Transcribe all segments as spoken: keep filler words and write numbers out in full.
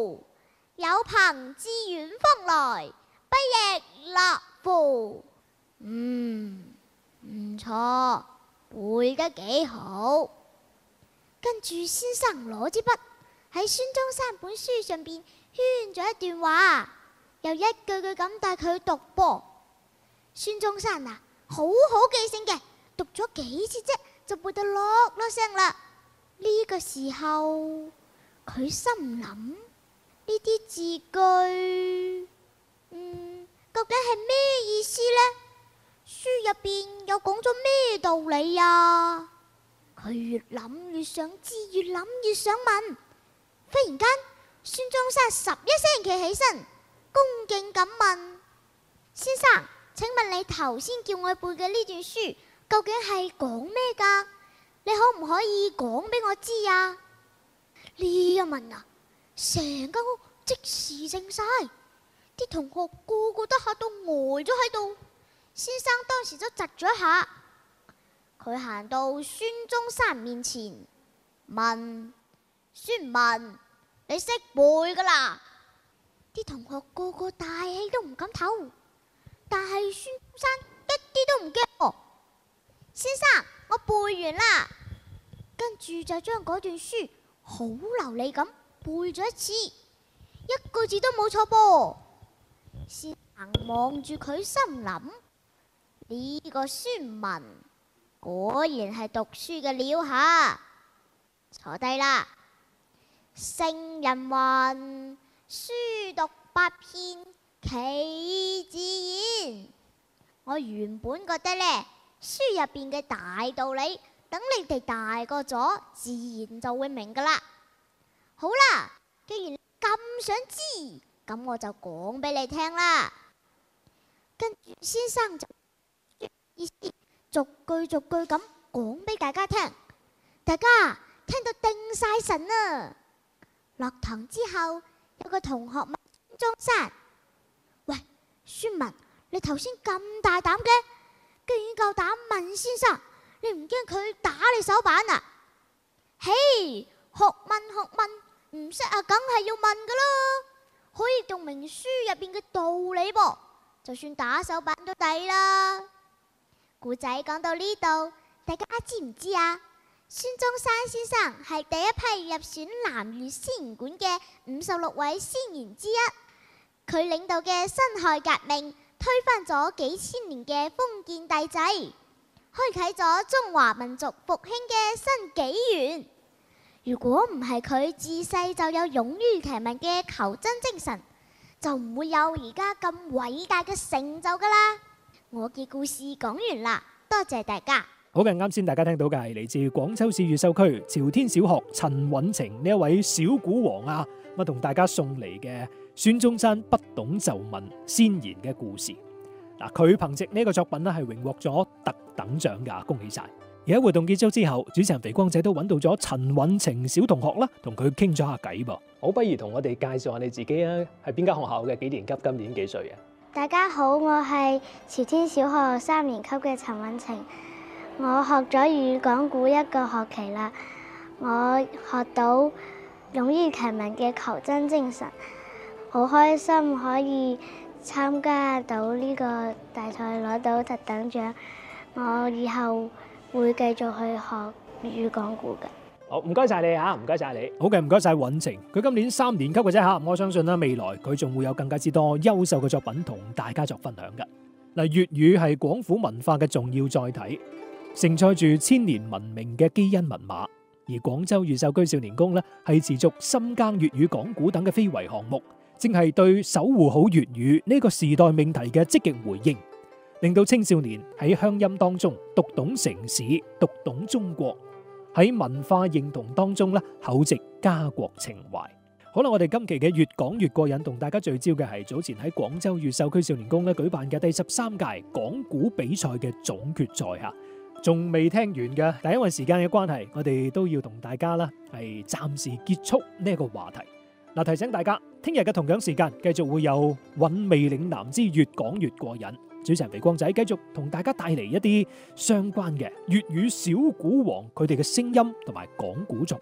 乎，有朋自遠方來，不亦樂乎。嗯，唔錯，背得幾好。跟住先生攞支筆喺孫中山本書上邊圈咗一段話，又一句句咁帶佢讀噃。孫中山啊，好好記性嘅，讀咗幾次啫，就背到落落聲啦。呢個時候，佢心諗呢啲字句，嗯，究竟係咩意思呢？書入邊又講咗咩道理啊？佢越諗越想知，越諗越想問。忽然間，孫中山十一聲企起身，恭敬咁問：先生，請問你頭先叫我背嘅呢段書究竟係講咩㗎？你可唔可以講俾我知啊？呢一問啊，成間屋即時靜晒，啲同學個個都嚇到呆咗喺度。先生當時都窒咗一下，佢行到孫中山面前問：孫文，你識背㗎啦？啲同學個個大氣都唔敢唞，但係孫中山一啲都唔驚喎。先生，我背完啦。跟住就將嗰段書好流利咁背咗一次，一個字都冇錯噃。先生望住佢，心諗呢個孫文果然係讀書嘅料下。坐低啦。聖人云：書讀百篇，其自然。我原本覺得呢，書入邊嘅大道理，等你哋大個咗，自然就會明噶啦。好啦，既然你咁想知，咁我就講俾你聽啦。跟住先生就意思逐句逐句咁講俾大家聽，大家聽到定晒神啊！落堂之後，有個同學問孫中山：喂，孫文，你頭先咁大膽嘅，居然夠膽問先生，你唔驚佢打你手板啊？嘿，學問學問，唔識啊，梗係要問噶啦，可以讀明書入邊嘅道理噃，就算打手板都抵啦。故仔講到呢度，大家知唔知啊？孫中山先生係第一批入選南粵先賢館嘅五十六位先賢之一，佢領導嘅辛亥革命推翻咗幾千年嘅封建帝制，開啟咗中華民族復興嘅新紀元。如果唔係佢自細就有勇於提問嘅求真精神，就唔會有而家咁偉大嘅成就噶啦。我嘅故事講完啦，多謝大家。 好嘅，啱先大家聽到嘅係嚟自廣州市越秀區朝天小學陳允晴呢一位小古王啊，咁同大家送嚟嘅孫中山不懂就問先賢嘅故事。嗱，佢憑借呢個作品咧係榮獲咗特等獎噶，恭喜晒！而喺活動結束之後，主持人肥光仔都揾到咗陳允晴小同學啦，同佢傾咗下偈噃。好，不如同我哋介紹下你自己啊，係邊間學校嘅，幾年級，今年幾歲啊？ 大家好，我係朝天小學三年級嘅陳允晴。我學咗粵語講古一個學期啦，我學到勇於提問嘅求真精神，好開心可以參加到呢個大賽攞到特等獎。我以後會繼續去學粵語講古嘅。 好，唔該晒你嚇，唔該晒你。好嘅，唔該晒允晴。佢今年三年級嘅啫嚇，我相信啦，未來佢仲會有更加之多優秀嘅作品同大家作分享㗎。嗱，粵語係廣府文化嘅重要載體，承載住千年文明嘅基因密碼，而廣州越秀區少年宮呢，係持續深耕粵語講古等嘅非遺項目，正係對守護好粵語呢個時代命題嘅積極回應，令到青少年喺鄉音當中讀懂城市，讀懂中國，喺文化認同當中呢，厚植家國情懷。好啦，我哋今期嘅越講越過癮，同大家聚焦嘅係早前喺廣州越秀區少年宮咧舉辦嘅第十三屆講古比賽嘅總決賽吓。仲未聽完嘅，但因為時間嘅關係，我哋都要同大家啦係暫時結束呢一個話題。嗱，提醒大家，聽日嘅同樣時間繼續會有韻味嶺南之越講越過癮，主持人肥光仔繼續同大家帶嚟一啲相關嘅粵語小古王佢哋嘅聲音同埋講古作品，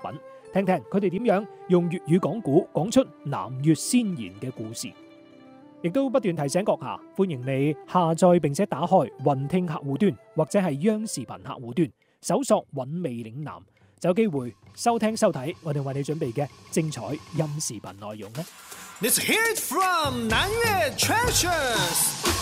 聽聽佢哋點樣用粵語講古，講出南粵先賢嘅故事。亦都不斷提醒閣下，歡迎你下載並且打開雲聽客戶端或者係央視頻客戶端，搜索韻味嶺南，就有機會收聽收睇我哋為你準備嘅精彩音視頻內容啦。 Let's hear it from 南粵 Treasures。